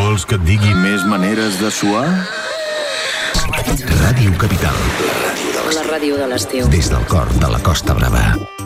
Vols que et digui més maneres de suar? Ràdio Capital. La ràdio de l'estiu. Des del cor de la Costa Brava.